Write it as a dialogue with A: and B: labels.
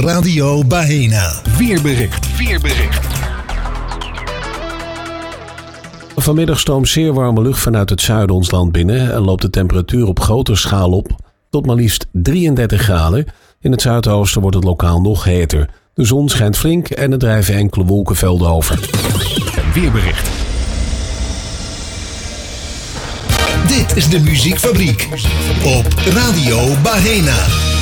A: Radio Bahena.
B: Weerbericht.
C: Vanmiddag stroomt zeer warme lucht vanuit het zuiden ons land binnen en loopt de temperatuur op grote schaal op tot maar liefst 33 graden. In het zuidoosten wordt het lokaal nog heter. De zon schijnt flink en er drijven enkele wolkenvelden over.
B: Weerbericht.
A: Dit is de Muziekfabriek op Radio Bahena.